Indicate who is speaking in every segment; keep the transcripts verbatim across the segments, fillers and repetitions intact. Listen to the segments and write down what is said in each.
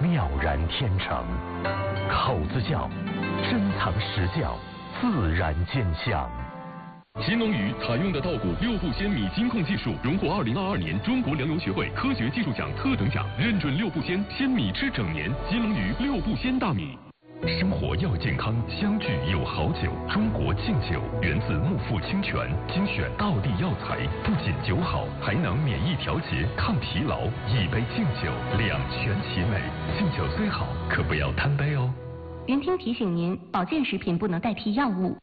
Speaker 1: 妙然天成。口子窖，珍藏实窖，自然见香。
Speaker 2: 新龙鱼采用的稻谷六步鲜米金控技术，荣获二零二二年中国粮油学会科学技术奖特等奖，认准六步鲜，鲜米吃整年。新龙鱼六步鲜大米。生活要健康，相聚有好酒。中国敬酒源自木富清泉，精选道地药材，不仅酒好，还能免疫调节、抗疲劳。一杯敬酒，两全其美。敬酒虽好，可不要贪杯哦。
Speaker 3: 云听提醒您，保健食品不能代替药物。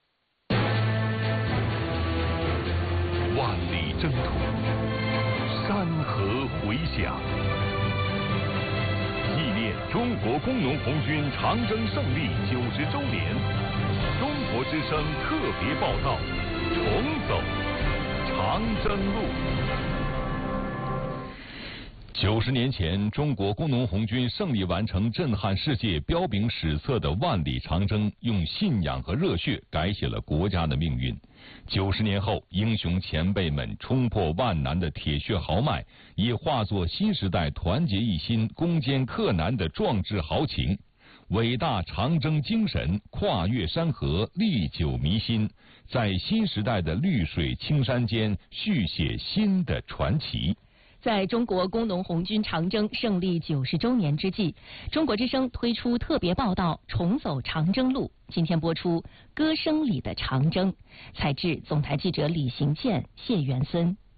Speaker 4: 万里征途，山河回响。纪念中国工农红军长征胜利九十周年，中国之声特别报道：重走长征路。九十年前，中国工农红军胜利完成震撼世界、彪炳史册的万里长征，用信仰和热血改写了国家的命运。九十年后，英雄前辈们冲破万难的铁血豪迈，也化作新时代团结一心、攻坚克难的壮志豪情。伟大长征精神跨越山河，历久弥新，在新时代的绿水青山间续写新的传奇。
Speaker 3: 在中国工农红军长征胜利九十周年之际，中国之声推出特别报道《重走长征路》。今天播出《歌声里的长征》，采制总台记者李行健、谢元森。